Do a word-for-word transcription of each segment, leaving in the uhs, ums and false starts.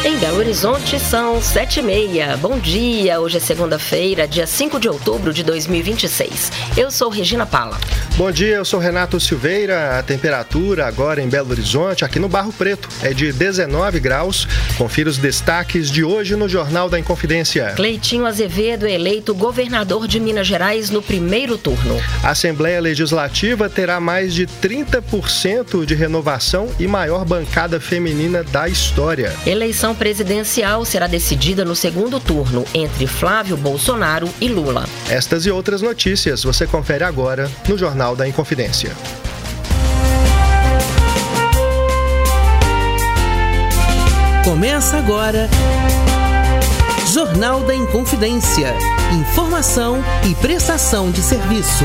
Em Belo Horizonte são sete e meia. Bom dia, hoje é segunda-feira, dia cinco de outubro de dois mil e vinte e seis. Eu sou Regina Pala. Bom dia, eu sou Renato Silveira. A temperatura agora em Belo Horizonte, aqui no Barro Preto, é de dezenove graus. Confira os destaques de hoje no Jornal da Inconfidência. Cleitinho Azevedo é eleito governador de Minas Gerais no primeiro turno. A Assembleia Legislativa terá mais de trinta por cento de renovação e maior bancada feminina da história. Eleição presidencial será decidida no segundo turno entre Flávio Bolsonaro e Lula. Estas e outras notícias você confere agora no Jornal da Inconfidência. Começa agora Jornal da Inconfidência. Informação e prestação de serviço.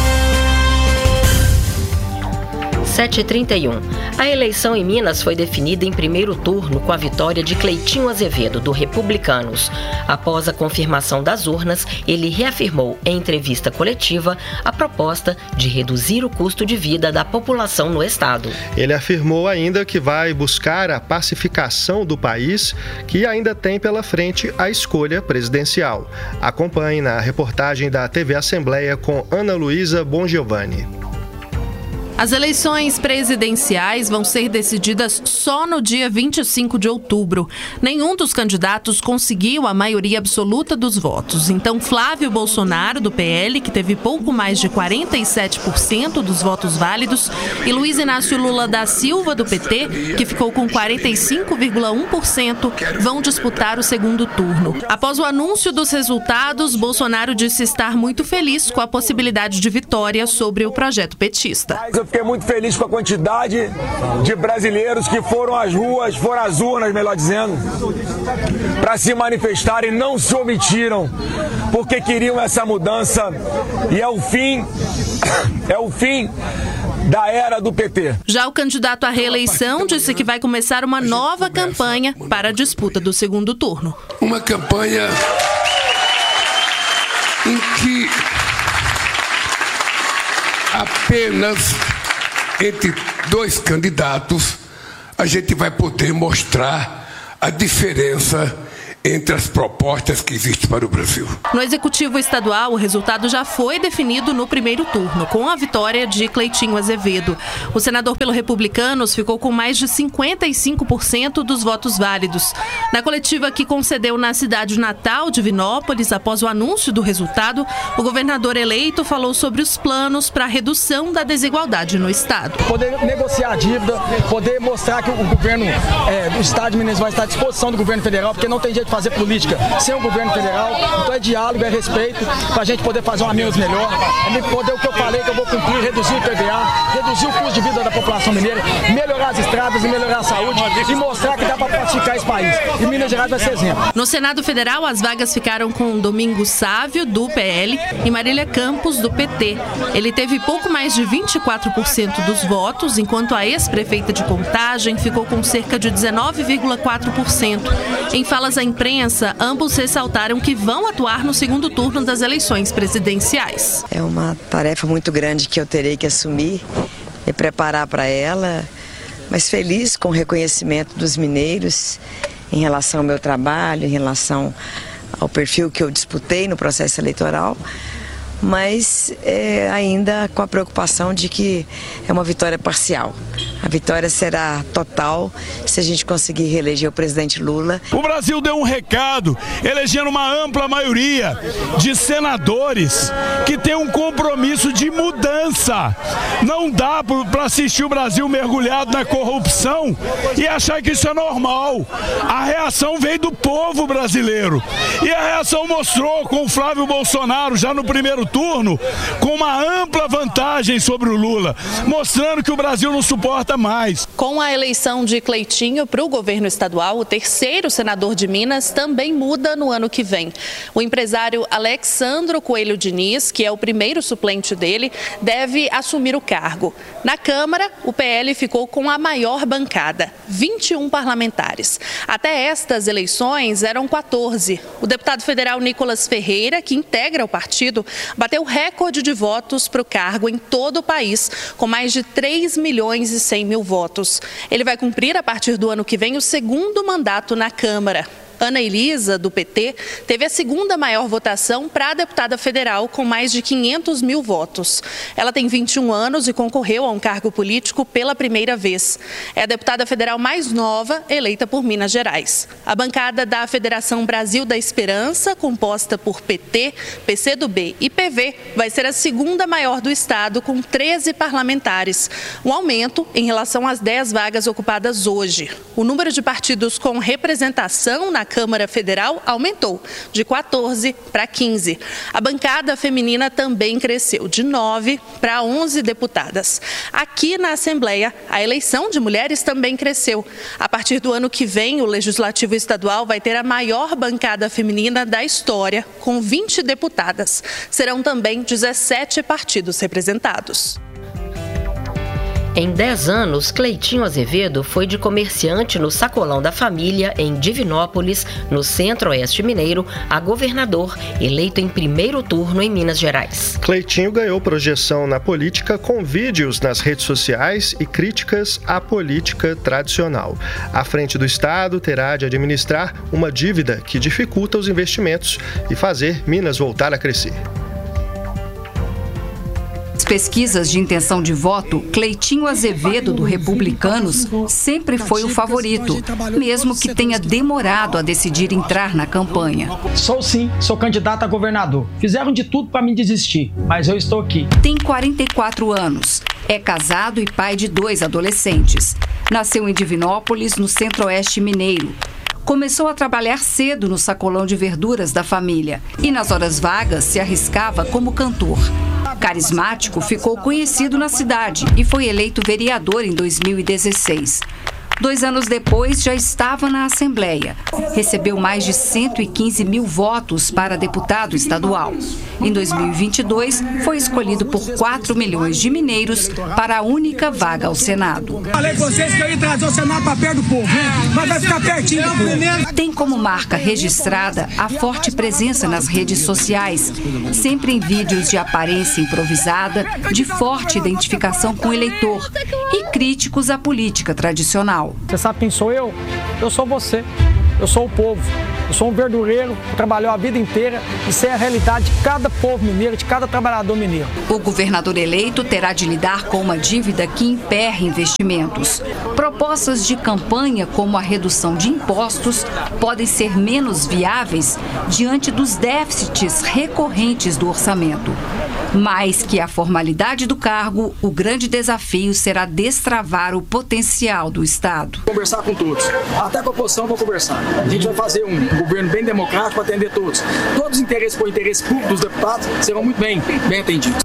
sete e trinta e um. A eleição em Minas foi definida em primeiro turno com a vitória de Cleitinho Azevedo, do Republicanos. Após a confirmação das urnas, ele reafirmou em entrevista coletiva a proposta de reduzir o custo de vida da população no estado. Ele afirmou ainda que vai buscar a pacificação do país, que ainda tem pela frente a escolha presidencial. Acompanhe na reportagem da T V Assembleia com Ana Luísa Bongiovanni. As eleições presidenciais vão ser decididas só no dia vinte e cinco de outubro. Nenhum dos candidatos conseguiu a maioria absoluta dos votos. Então, Flávio Bolsonaro, do P L, que teve pouco mais de quarenta e sete por cento dos votos válidos, e Luiz Inácio Lula da Silva, do P T, que ficou com quarenta e cinco vírgula um por cento, vão disputar o segundo turno. Após o anúncio dos resultados, Bolsonaro disse estar muito feliz com a possibilidade de vitória sobre o projeto petista. Eu fiquei muito feliz com a quantidade de brasileiros que foram às ruas, foram às urnas, melhor dizendo, para se manifestarem, não se omitiram, porque queriam essa mudança e é o fim, é o fim da era do P T. Já o candidato à reeleição disse que vai começar uma nova campanha para a disputa do segundo turno. Uma campanha em que apenas entre dois candidatos a gente vai poder mostrar a diferença entre as propostas que existem para o Brasil. No Executivo Estadual, o resultado já foi definido no primeiro turno, com a vitória de Cleitinho Azevedo. O senador pelo Republicanos ficou com mais de cinquenta e cinco por cento dos votos válidos. Na coletiva que concedeu na cidade natal de Vinópolis, após o anúncio do resultado, o governador eleito falou sobre os planos para a redução da desigualdade no estado. Poder negociar a dívida, poder mostrar que o governo é, do estado de Minas vai estar à disposição do governo federal, porque não tem jeito de fazer política sem o governo federal, então é diálogo, é respeito, para a gente poder fazer uma Minas melhor, é poder o que eu falei que eu vou cumprir, reduzir o I P V A, reduzir o custo de vida da população mineira, melhorar as estradas e melhorar a saúde e mostrar que dá para pacificar esse país. E Minas Gerais vai ser exemplo. No Senado Federal, as vagas ficaram com Domingos Sávio, do P L, e Marília Campos, do P T. Ele teve pouco mais de vinte e quatro por cento dos votos, enquanto a ex-prefeita de Contagem ficou com cerca de dezenove vírgula quatro por cento. Em falas à imprensa, ambos ressaltaram que vão atuar no segundo turno das eleições presidenciais. É uma tarefa muito grande que eu terei que assumir e preparar para ela, mas feliz com o reconhecimento dos mineiros em relação ao meu trabalho, em relação ao perfil que eu disputei no processo eleitoral, mas é, ainda com a preocupação de que é uma vitória parcial. A vitória será total se a gente conseguir reeleger o presidente Lula. O Brasil deu um recado, elegendo uma ampla maioria de senadores que tem um compromisso de mudança. Não dá para assistir o Brasil mergulhado na corrupção e achar que isso é normal. A reação veio do povo brasileiro. E a reação mostrou com o Flávio Bolsonaro, já no primeiro turno, com uma ampla vantagem sobre o Lula, mostrando que o Brasil não suporta mais. Com a eleição de Cleitinho para o governo estadual, o terceiro senador de Minas também muda no ano que vem. O empresário Alexandro Coelho Diniz, que é o primeiro suplente dele, deve assumir o cargo. Na Câmara, o P L ficou com a maior bancada, vinte e um parlamentares. Até estas eleições eram quatorze. O deputado federal Nicolas Ferreira, que integra o partido, bateu recorde de votos para o cargo em todo o país, com mais de três milhões e cem cem mil votos. Ele vai cumprir, a partir do ano que vem, o segundo mandato na Câmara. Ana Elisa, do P T, teve a segunda maior votação para a deputada federal, com mais de quinhentos mil votos. Ela tem vinte e um anos e concorreu a um cargo político pela primeira vez. É a deputada federal mais nova eleita por Minas Gerais. A bancada da Federação Brasil da Esperança, composta por P T, P C do B e P V, vai ser a segunda maior do estado, com treze parlamentares. Um aumento em relação às dez vagas ocupadas hoje. O número de partidos com representação na Câmara Federal aumentou de quatorze para quinze. A bancada feminina também cresceu de nove para onze deputadas. Aqui na Assembleia, a eleição de mulheres também cresceu. A partir do ano que vem, o Legislativo Estadual vai ter a maior bancada feminina da história, com vinte deputadas. Serão também dezessete partidos representados. Em dez anos, Cleitinho Azevedo foi de comerciante no Sacolão da Família, em Divinópolis, no Centro-Oeste Mineiro, a governador, eleito em primeiro turno em Minas Gerais. Cleitinho ganhou projeção na política com vídeos nas redes sociais e críticas à política tradicional. À frente do Estado, terá de administrar uma dívida que dificulta os investimentos e fazer Minas voltar a crescer. Pesquisas de intenção de voto, Cleitinho Azevedo, do Republicanos, sempre foi o favorito, mesmo que tenha demorado a decidir entrar na campanha. Sou sim, sou candidato a governador. Fizeram de tudo para me desistir, mas eu estou aqui. Tem quarenta e quatro anos, é casado e pai de dois adolescentes. Nasceu em Divinópolis, no Centro-Oeste Mineiro. Começou a trabalhar cedo no sacolão de verduras da família e, nas horas vagas, se arriscava como cantor. Carismático, ficou conhecido na cidade e foi eleito vereador em dois mil e dezesseis. Dois anos depois, já estava na Assembleia. Recebeu mais de cento e quinze mil votos para deputado estadual. Em dois mil e vinte e dois, foi escolhido por quatro milhões de mineiros para a única vaga ao Senado. Falei com vocês que eu ia trazer o Senado para perto do povo, mas vai ficar pertinho do povo. Tem como marca registrada a forte presença nas redes sociais, sempre em vídeos de aparência improvisada, de forte identificação com o eleitor e críticos à política tradicional. Você sabe quem sou eu? Eu sou você. Eu sou o povo. Eu sou um verdureiro que trabalhou a vida inteira e sei a realidade de cada povo mineiro, de cada trabalhador mineiro. O governador eleito terá de lidar com uma dívida que emperra investimentos. Propostas de campanha, como a redução de impostos, podem ser menos viáveis diante dos déficits recorrentes do orçamento. Mais que a formalidade do cargo, o grande desafio será destravar o potencial do Estado. Conversar com todos, até com a oposição vou conversar. A gente vai fazer um governo bem democrático para atender todos. Todos os interesses por interesse público dos deputados serão muito bem, bem atendidos.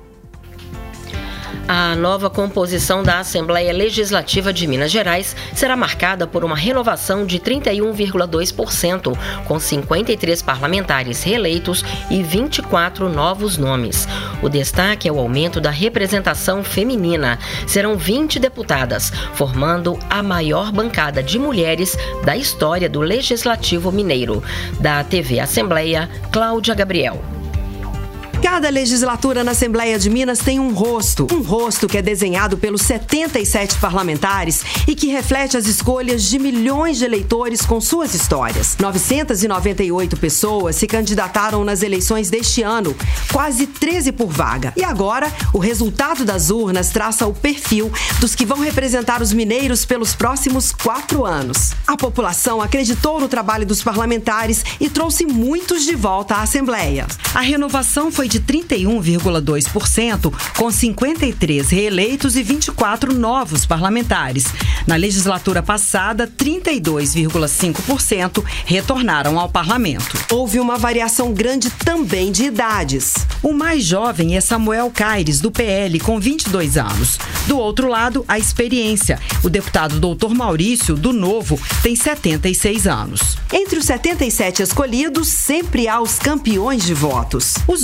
A nova composição da Assembleia Legislativa de Minas Gerais será marcada por uma renovação de trinta e um vírgula dois por cento, com cinquenta e três parlamentares reeleitos e vinte e quatro novos nomes. O destaque é o aumento da representação feminina. Serão vinte deputadas, formando a maior bancada de mulheres da história do Legislativo Mineiro. Da T V Assembleia, Cláudia Gabriel. Cada legislatura na Assembleia de Minas tem um rosto. Um rosto que é desenhado pelos setenta e sete parlamentares e que reflete as escolhas de milhões de eleitores com suas histórias. novecentas e noventa e oito pessoas se candidataram nas eleições deste ano, quase treze por vaga. E agora, o resultado das urnas traça o perfil dos que vão representar os mineiros pelos próximos quatro anos. A população acreditou no trabalho dos parlamentares e trouxe muitos de volta à Assembleia. A renovação foi de trinta e um vírgula dois por cento, com cinquenta e três reeleitos e vinte e quatro novos parlamentares. Na legislatura passada, trinta e dois vírgula cinco por cento retornaram ao parlamento. Houve uma variação grande também de idades. O mais jovem é Samuel Caires, do P L, com vinte e dois anos. Do outro lado, a experiência. O deputado doutor Maurício, do Novo, tem setenta e seis anos. Entre os setenta e sete escolhidos, sempre há os campeões de votos. Os dois primeiros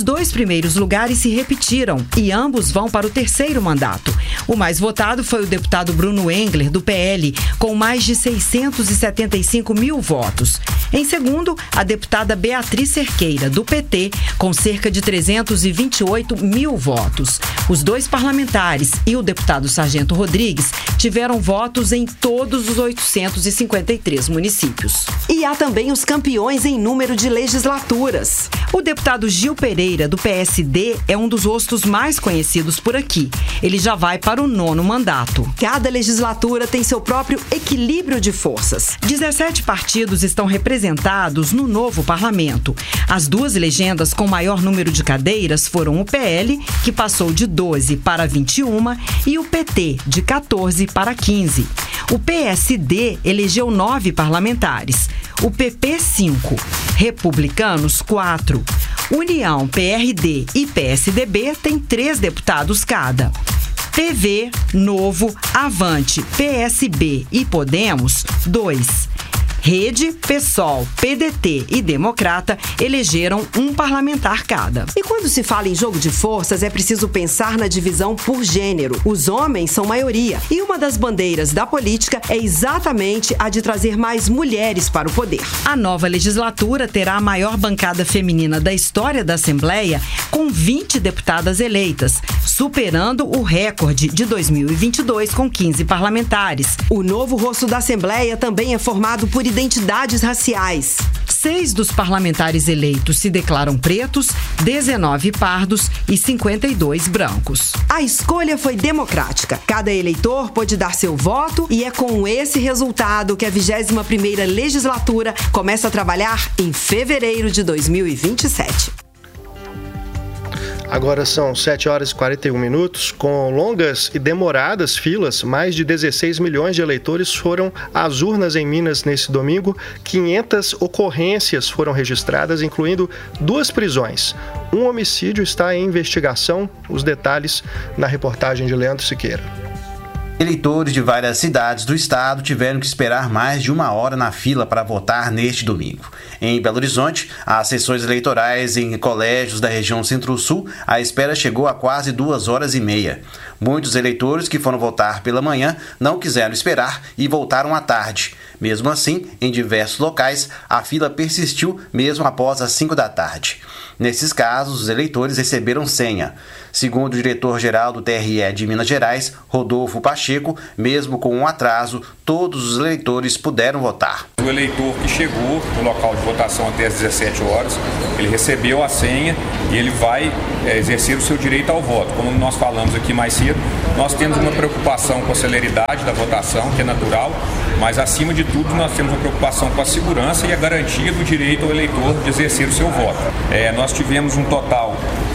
primeiros lugares se repetiram e ambos vão para o terceiro mandato. O mais votado foi o deputado Bruno Engler, do P L, com mais de seiscentos e setenta e cinco mil votos. Em segundo, a deputada Beatriz Cerqueira, do P T, com cerca de trezentos e vinte e oito mil votos. Os dois parlamentares e o deputado Sargento Rodrigues tiveram votos em todos os oitocentos e cinquenta e três municípios. E há também os campeões em número de legislaturas. O deputado Gil Pereira, do P S D, é um dos rostos mais conhecidos por aqui. Ele já vai para o nono mandato. Cada legislatura tem seu próprio equilíbrio de forças. dezessete partidos estão representados no novo parlamento. As duas legendas com maior número de cadeiras foram o P L, que passou de doze para vinte e um, e o P T, de quatorze para quinze. O P S D elegeu nove parlamentares, o P P cinco, Republicanos quatro. União, P R D e P S D B têm três deputados cada. P V, Novo, Avante, P S B e Podemos, dois. Rede, PSOL, P D T e Democrata elegeram um parlamentar cada. E quando se fala em jogo de forças, é preciso pensar na divisão por gênero. Os homens são maioria e uma das bandeiras da política é exatamente a de trazer mais mulheres para o poder. A nova legislatura terá a maior bancada feminina da história da Assembleia, com vinte deputadas eleitas, superando o recorde de dois mil e vinte e dois com quinze parlamentares. O novo rosto da Assembleia também é formado por identidades raciais. Seis dos parlamentares eleitos se declaram pretos, dezenove pardos e cinquenta e dois brancos. A escolha foi democrática. Cada eleitor pôde dar seu voto e é com esse resultado que a vigésima primeira legislatura começa a trabalhar em fevereiro de dois mil e vinte e sete. Agora são sete horas e quarenta e um minutos. Com longas e demoradas filas, mais de dezesseis milhões de eleitores foram às urnas em Minas nesse domingo. quinhentas ocorrências foram registradas, incluindo duas prisões. Um homicídio está em investigação. Os detalhes na reportagem de Leandro Siqueira. Eleitores de várias cidades do estado tiveram que esperar mais de uma hora na fila para votar neste domingo. Em Belo Horizonte, as sessões eleitorais em colégios da região Centro-Sul, a espera chegou a quase duas horas e meia. Muitos eleitores que foram votar pela manhã não quiseram esperar e voltaram à tarde. Mesmo assim, em diversos locais, a fila persistiu mesmo após as cinco da tarde. Nesses casos, os eleitores receberam senha. Segundo o diretor-geral do T R E de Minas Gerais, Rodolfo Pacheco, mesmo com um atraso, todos os eleitores puderam votar. O eleitor que chegou no local de votação até às dezessete horas, ele recebeu a senha e ele vai é, exercer o seu direito ao voto. Como nós falamos aqui mais cedo, nós temos uma preocupação com a celeridade da votação, que é natural, mas acima de tudo nós temos uma preocupação com a segurança e a garantia do direito ao eleitor de exercer o seu voto. É, nós tivemos um total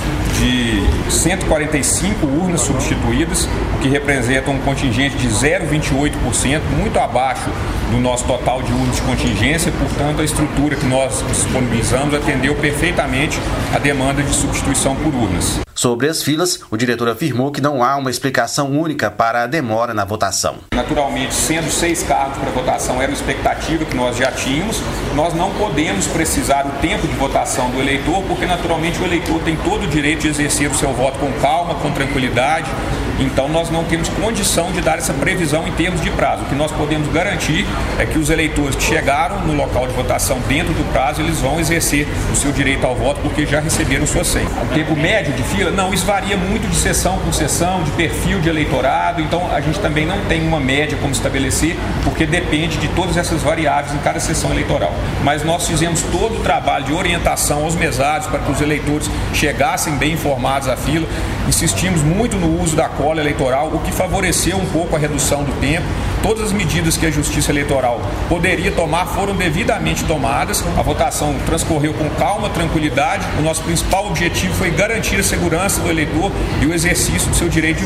de cento e quarenta e cinco urnas substituídas, o que representa um contingente de zero vírgula vinte e oito por cento, muito abaixo do nosso total de urnas de contingência. Portanto, a estrutura que nós disponibilizamos atendeu perfeitamente a demanda de substituição por urnas. Sobre as filas, o diretor afirmou que não há uma explicação única para a demora na votação. Naturalmente, sendo seis cargos para votação, era uma expectativa que nós já tínhamos. Nós não podemos precisar o tempo de votação do eleitor, porque naturalmente o eleitor tem todo o direito de exercer o seu voto com calma, com tranquilidade. Então nós não temos condição de dar essa previsão em termos de prazo. O que nós podemos garantir é que os eleitores que chegaram no local de votação dentro do prazo, eles vão exercer o seu direito ao voto porque já receberam sua senha. O tempo médio de fila, não, isso varia muito de sessão por sessão, de perfil de eleitorado, então a gente também não tem uma média como estabelecer, porque depende de todas essas variáveis em cada sessão eleitoral. Mas nós fizemos todo o trabalho de orientação aos mesários para que os eleitores chegassem bem informados à fila, insistimos muito no uso da cola eleitoral, o que favoreceu um pouco a redução do tempo. Todas as medidas que a Justiça Eleitoral poderia tomar foram devidamente tomadas, a votação transcorreu com calma, tranquilidade. O nosso principal objetivo foi garantir a segurança do eleitor e o exercício do seu direito de voto.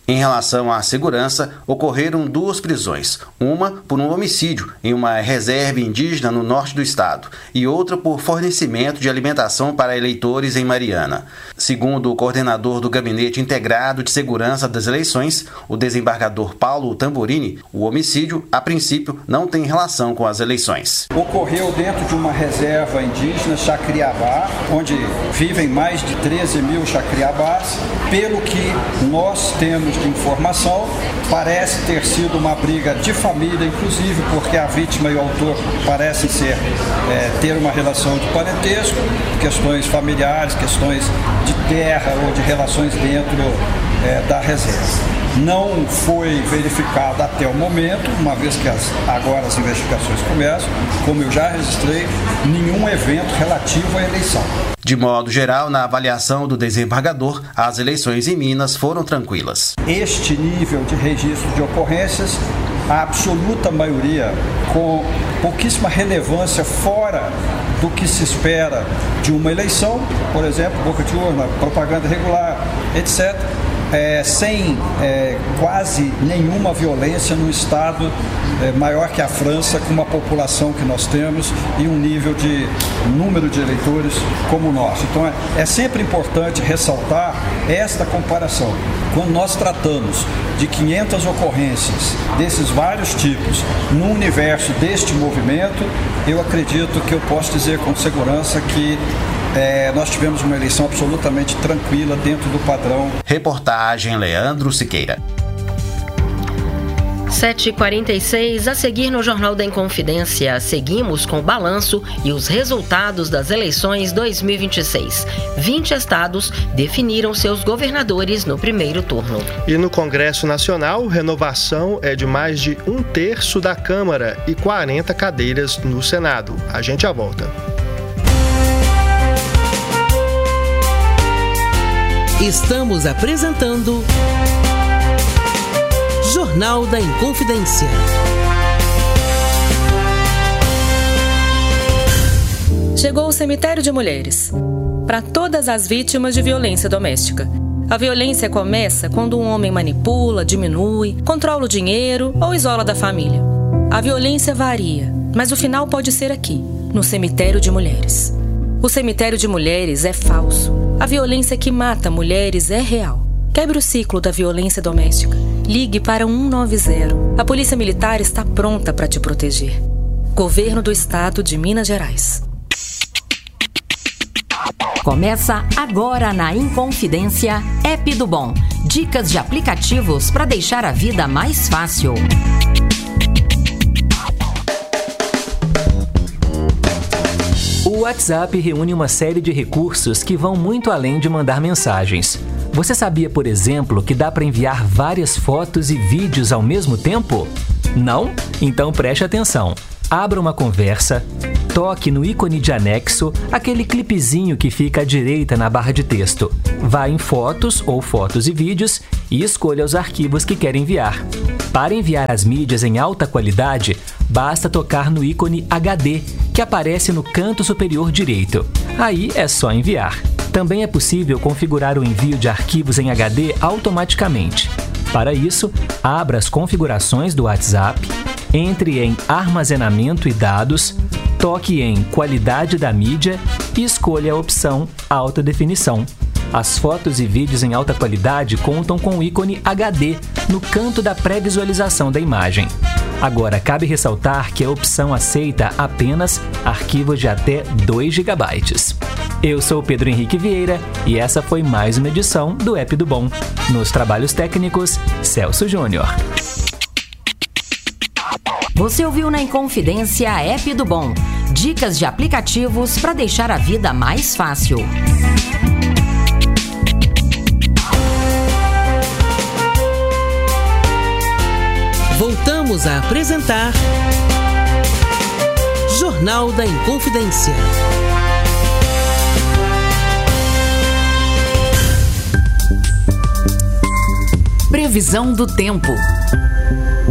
Em relação à segurança, ocorreram duas prisões, uma por um homicídio em uma reserva indígena no norte do estado e outra por fornecimento de alimentação para eleitores em Mariana. Segundo o coordenador do Gabinete Integrado de Segurança das Eleições, o desembargador Paulo Tamburini, o homicídio, a princípio, não tem relação com as eleições. Ocorreu dentro de uma reserva indígena, Chacriabá, onde vivem mais de treze mil chacriabás. Pelo que nós temos de informação, parece ter sido uma briga de família, inclusive porque a vítima e o autor parecem ser, é, ter uma relação de parentesco, questões familiares, questões de terra ou de relações dentro é, da reserva. Não foi verificado até o momento, uma vez que as, agora as investigações começam, como eu já registrei, nenhum evento relativo à eleição. De modo geral, na avaliação do desembargador, as eleições em Minas foram tranquilas. Este nível de registro de ocorrências, a absoluta maioria com pouquíssima relevância fora do que se espera de uma eleição, por exemplo, boca de urna, propaganda irregular, etcétera, É, sem é, quase nenhuma violência no estado é, maior que a França, com uma população que nós temos e um nível de número de eleitores como o nosso. Então é, é sempre importante ressaltar esta comparação. Quando nós tratamos de quinhentas ocorrências desses vários tipos no universo deste movimento, eu acredito que eu posso dizer com segurança que É, nós tivemos uma eleição absolutamente tranquila dentro do padrão. Reportagem Leandro Siqueira. sete e quarenta e seis, a seguir no Jornal da Inconfidência, seguimos com o balanço e os resultados das eleições dois mil e vinte e seis. vinte estados definiram seus governadores no primeiro turno. E no Congresso Nacional, renovação é de mais de um terço da Câmara e quarenta cadeiras no Senado. A gente já volta. Estamos apresentando Jornal da Inconfidência. Chegou o cemitério de mulheres para todas as vítimas de violência doméstica. A violência começa quando um homem manipula, diminui, controla o dinheiro ou isola da família. A violência varia, mas o final pode ser aqui, no cemitério de mulheres. O cemitério de mulheres é falso. A violência que mata mulheres é real. Quebre o ciclo da violência doméstica. Ligue para um nove zero. A Polícia Militar está pronta para te proteger. Governo do Estado de Minas Gerais. Começa agora na Inconfidência App do Bom. Dicas de aplicativos para deixar a vida mais fácil. O WhatsApp reúne uma série de recursos que vão muito além de mandar mensagens. Você sabia, por exemplo, que dá para enviar várias fotos e vídeos ao mesmo tempo? Não? Então preste atenção. Abra uma conversa, toque no ícone de anexo, aquele clipezinho que fica à direita na barra de texto. Vá em Fotos ou Fotos e Vídeos e escolha os arquivos que quer enviar. Para enviar as mídias em alta qualidade, basta tocar no ícone H D, que aparece no canto superior direito. Aí é só enviar. Também é possível configurar o envio de arquivos em H D automaticamente. Para isso, abra as configurações do WhatsApp, entre em Armazenamento e Dados, toque em Qualidade da mídia e escolha a opção Alta Definição. As fotos e vídeos em alta qualidade contam com o ícone H D no canto da pré-visualização da imagem. Agora, cabe ressaltar que a opção aceita apenas arquivos de até dois gigabytes. Eu sou Pedro Henrique Vieira e essa foi mais uma edição do App do Bom. Nos trabalhos técnicos, Celso Júnior. Você ouviu na Inconfidência App do Bom. Dicas de aplicativos para deixar a vida mais fácil. Voltamos a apresentar Jornal da Inconfidência. Previsão do tempo. A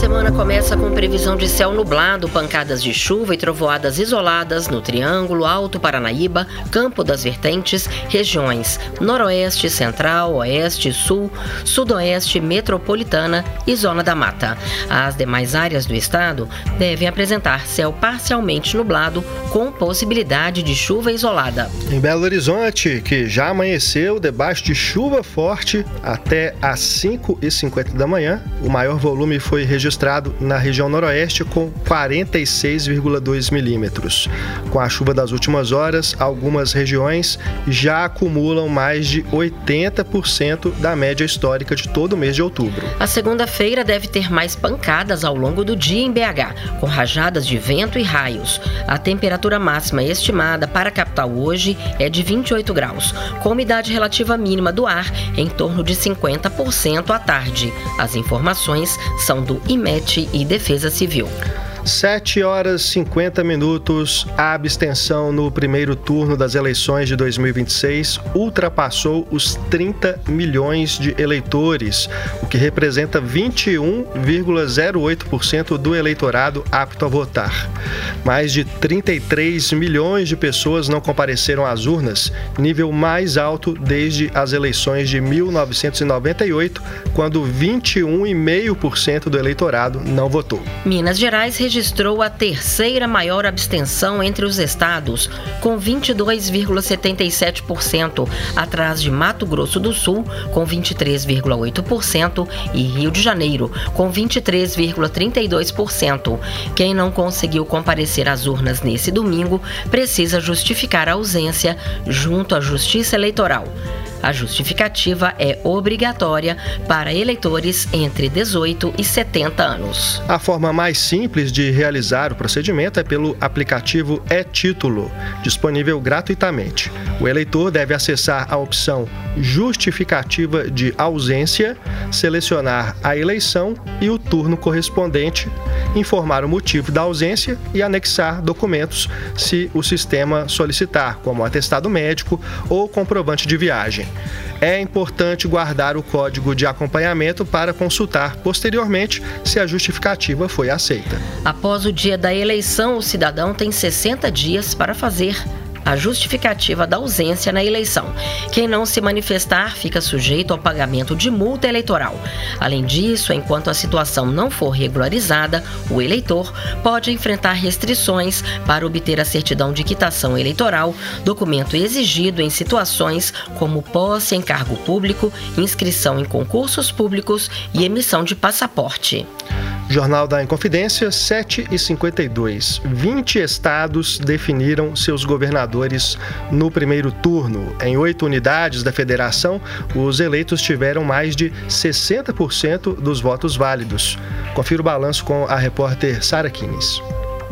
semana começa com previsão de céu nublado, pancadas de chuva e trovoadas isoladas no Triângulo, Alto Paranaíba, Campo das Vertentes, regiões Noroeste, Central, Oeste, Sul, Sudoeste, Metropolitana e Zona da Mata. As demais áreas do estado devem apresentar céu parcialmente nublado, com possibilidade de chuva isolada. Em Belo Horizonte, que já amanheceu debaixo de chuva forte até às cinco e cinquenta da manhã, o maior volume foi registrado na região noroeste com quarenta e seis vírgula dois milímetros. Com a chuva das últimas horas, algumas regiões já acumulam mais de oitenta por cento da média histórica de todo o mês de outubro. A segunda-feira deve ter mais pancadas ao longo do dia em B H, com rajadas de vento e raios. A temperatura máxima estimada para a capital hoje é de vinte e oito graus, com umidade relativa mínima do ar em torno de cinquenta por cento à tarde. As informações são do I M E T e Defesa Civil. sete horas e cinquenta minutos, a abstenção no primeiro turno das eleições de dois mil e vinte e seis ultrapassou os trinta milhões de eleitores, o que representa vinte e um vírgula zero oito por cento do eleitorado apto a votar. Mais de trinta e três milhões de pessoas não compareceram às urnas, nível mais alto desde as eleições de mil novecentos e noventa e oito, quando vinte e um vírgula cinco por cento do eleitorado não votou. Minas Gerais registrou a terceira maior abstenção entre os estados, com vinte e dois vírgula setenta e sete por cento, atrás de Mato Grosso do Sul, com vinte e três vírgula oito por cento, e Rio de Janeiro, com vinte e três vírgula trinta e dois por cento. Quem não conseguiu comparecer às urnas nesse domingo precisa justificar a ausência junto à Justiça Eleitoral. A justificativa é obrigatória para eleitores entre dezoito e setenta anos. A forma mais simples de realizar o procedimento é pelo aplicativo E-Título, disponível gratuitamente. O eleitor deve acessar a opção Justificativa de Ausência, selecionar a eleição e o turno correspondente, informar o motivo da ausência e anexar documentos se o sistema solicitar, como atestado médico ou comprovante de viagem. É importante guardar o código de acompanhamento para consultar posteriormente se a justificativa foi aceita. Após o dia da eleição, o cidadão tem sessenta dias para fazer a justificativa da ausência na eleição. Quem não se manifestar fica sujeito ao pagamento de multa eleitoral. Além disso, enquanto a situação não for regularizada, o eleitor pode enfrentar restrições para obter a certidão de quitação eleitoral, documento exigido em situações como posse em cargo público, inscrição em concursos públicos e emissão de passaporte. Jornal da Inconfidência, sete e cinquenta e dois. vinte estados definiram seus governadores no primeiro turno. Em oito unidades da federação, os eleitos tiveram mais de sessenta por cento dos votos válidos. Confira o balanço com a repórter Sara Kines.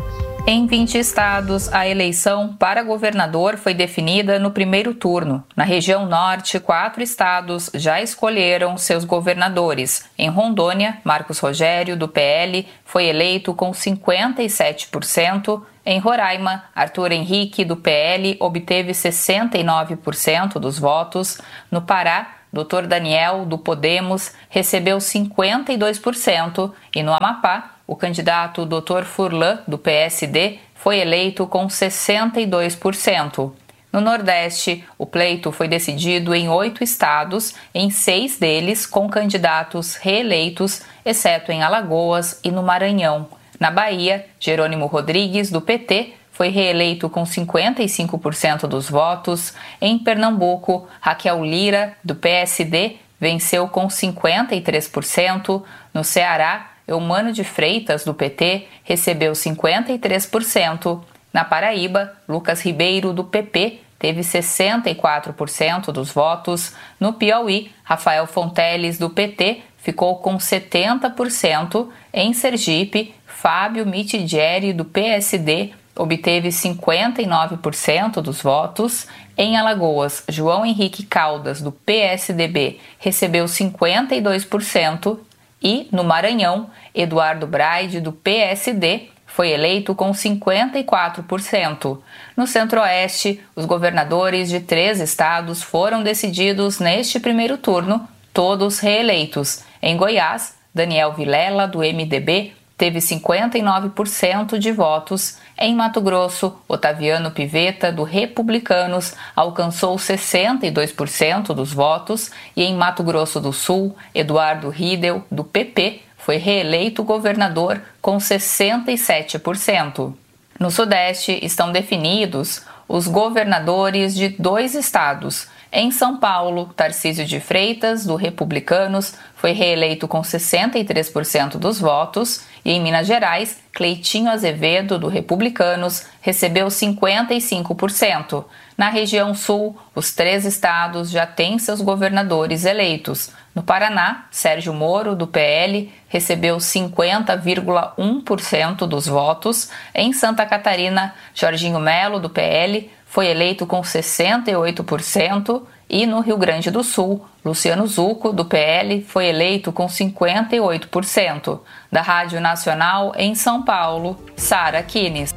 Em vinte estados, a eleição para governador foi definida no primeiro turno. Na região norte, quatro estados já escolheram seus governadores. Em Rondônia, Marcos Rogério, do P L, foi eleito com cinquenta e sete por cento. Em Roraima, Arthur Henrique, do P L, obteve sessenta e nove por cento dos votos. No Pará, doutor Daniel, do Podemos, recebeu cinquenta e dois por cento. E no Amapá, o candidato doutor Furlan, do P S D, foi eleito com sessenta e dois por cento. No Nordeste, o pleito foi decidido em oito estados, em seis deles com candidatos reeleitos, exceto em Alagoas e no Maranhão. Na Bahia, Jerônimo Rodrigues, do P T, foi reeleito com cinquenta e cinco por cento dos votos. Em Pernambuco, Raquel Lira, do P S D, venceu com cinquenta e três por cento. No Ceará, Eumano de Freitas, do P T, recebeu cinquenta e três por cento. Na Paraíba, Lucas Ribeiro, do P P, teve sessenta e quatro por cento dos votos. No Piauí, Rafael Fonteles, do P T, ficou com setenta por cento. Em Sergipe, Fábio Mitidieri, do P S D, obteve cinquenta e nove por cento dos votos. Em Alagoas, João Henrique Caldas, do P S D B, recebeu cinquenta e dois por cento. E, no Maranhão, Eduardo Braide, do P S D, foi eleito com cinquenta e quatro por cento. No Centro-Oeste, os governadores de três estados foram decididos neste primeiro turno, todos reeleitos. Em Goiás, Daniel Vilela, do M D B, teve cinquenta e nove por cento de votos. Em Mato Grosso, Otaviano Pivetta, do Republicanos, alcançou sessenta e dois por cento dos votos e em Mato Grosso do Sul, Eduardo Riedel, do P P, foi reeleito governador com sessenta e sete por cento. No Sudeste, estão definidos os governadores de dois estados. Em São Paulo, Tarcísio de Freitas, do Republicanos, foi reeleito com sessenta e três por cento dos votos e em Minas Gerais, Cleitinho Azevedo, do Republicanos, recebeu cinquenta e cinco por cento. Na região sul, os três estados já têm seus governadores eleitos. No Paraná, Sérgio Moro, do P L, recebeu cinquenta vírgula um por cento dos votos. Em Santa Catarina, Jorginho Melo, do P L, foi eleito com sessenta e oito por cento e no Rio Grande do Sul, Luciano Zucco, do P L, foi eleito com cinquenta e oito por cento. Da Rádio Nacional, em São Paulo, Sara Kines.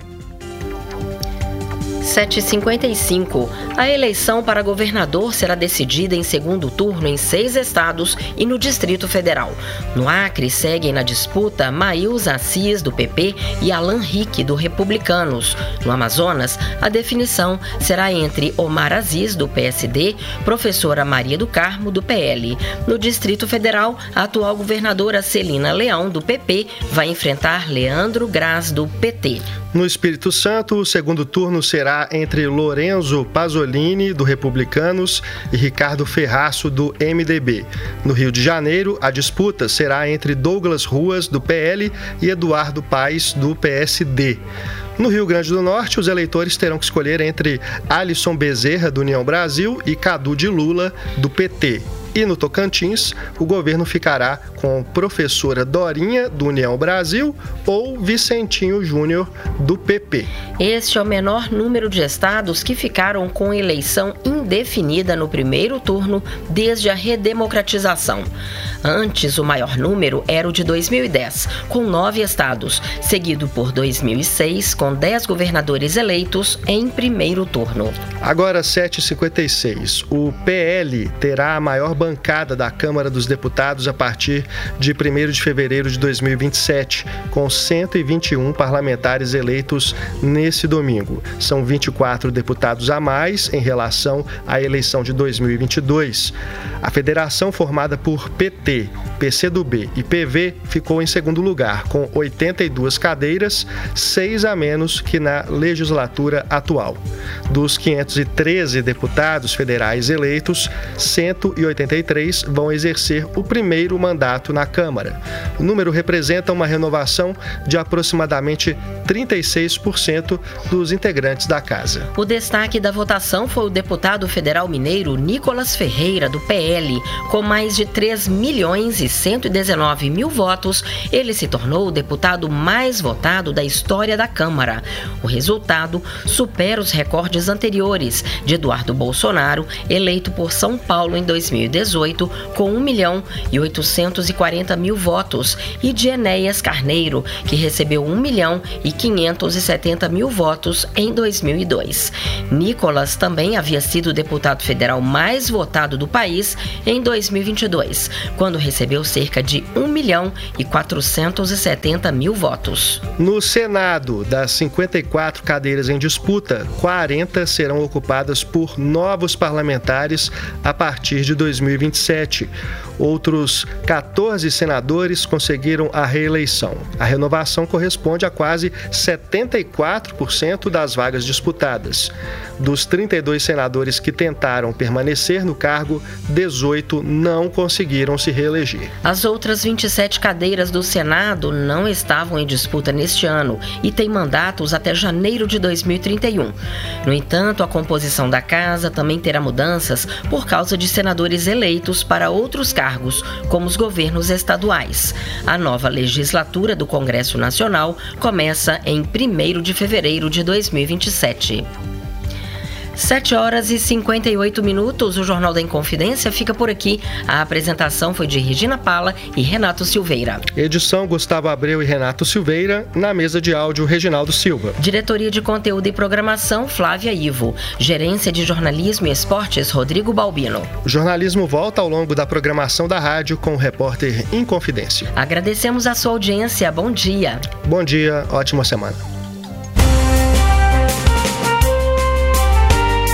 sete e cinquenta e cinco. A eleição para governador será decidida em segundo turno em seis estados e no Distrito Federal. No Acre, seguem na disputa Maílza Assis, do P P, e Alan Rick, do Republicanos. No Amazonas, a definição será entre Omar Aziz, do P S D, professora Maria do Carmo, do P L. No Distrito Federal, a atual governadora Celina Leão, do P P, vai enfrentar Leandro Graz, do P T. No Espírito Santo, o segundo turno será entre Lorenzo Pasolini, do Republicanos, e Ricardo Ferraço, do M D B. No Rio de Janeiro, a disputa será entre Douglas Ruas, do P L, e Eduardo Paes, do P S D. No Rio Grande do Norte, os eleitores terão que escolher entre Alisson Bezerra, do União Brasil, e Cadu de Lula, do P T. E no Tocantins, o governo ficará com professora Dorinha, do União Brasil, ou Vicentinho Júnior, do P P. Este é o menor número de estados que ficaram com eleição indefinida no primeiro turno desde a redemocratização. Antes, o maior número era o de dois mil e dez, com nove estados, seguido por dois mil e seis, com dez governadores eleitos em primeiro turno. Agora, sete e cinquenta e seis. O P L terá a maior bancada da Câmara dos Deputados a partir de primeiro de fevereiro de dois mil e vinte e sete, com cento e vinte e um parlamentares eleitos nesse domingo. São vinte e quatro deputados a mais em relação à eleição de dois mil e vinte e dois. A federação, formada por P T, P C do B e P V, ficou em segundo lugar, com oitenta e duas cadeiras, seis a menos que na legislatura atual. Dos quinhentos e treze deputados federais eleitos, cento e oitenta e três vão exercer o primeiro mandato na Câmara. O número representa uma renovação de aproximadamente trinta e seis por cento dos integrantes da Casa. O destaque da votação foi o deputado federal mineiro Nicolas Ferreira, do P L. Com mais de três milhões e cento e dezenove mil votos, ele se tornou o deputado mais votado da história da Câmara. O resultado supera os recordes anteriores de Eduardo Bolsonaro, eleito por São Paulo em dois mil e dezoito, com um milhão e oitocentos e quarenta mil votos, e de Enéas Carneiro, que recebeu um milhão e quinhentos e setenta mil votos em dois mil e dois. Nicolas também havia sido o deputado federal mais votado do país em dois mil e vinte e dois, quando recebeu cerca de um milhão e quatrocentos e setenta mil votos. No Senado, das cinquenta e quatro cadeiras em disputa, quarenta serão ocupadas por novos parlamentares a partir de dois mil e vinte e sete. Outros quatorze senadores conseguiram a reeleição. A renovação corresponde a quase setenta e quatro por cento das vagas disputadas. Dos trinta e dois senadores que tentaram permanecer no cargo, dezoito não conseguiram se reeleger. As outras vinte e sete cadeiras do Senado não estavam em disputa neste ano e têm mandatos até janeiro de dois mil e trinta e um. No entanto, a composição da Casa também terá mudanças por causa de senadores eleitos para outros cargos, como os governos estaduais. A nova legislatura do Congresso Nacional começa em primeiro de fevereiro de dois mil e vinte e sete. sete horas e cinquenta e oito minutos. O Jornal da Inconfidência fica por aqui. A apresentação foi de Regina Pala e Renato Silveira. Edição Gustavo Abreu e Renato Silveira. Na mesa de áudio, Reginaldo Silva. Diretoria de Conteúdo e Programação, Flávia Ivo. Gerência de Jornalismo e Esportes, Rodrigo Balbino. O jornalismo volta ao longo da programação da rádio com o repórter Inconfidência. Agradecemos a sua audiência. Bom dia. Bom dia, ótima semana.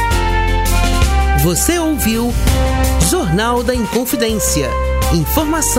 Você ouviu Jornal da Inconfidência. Informação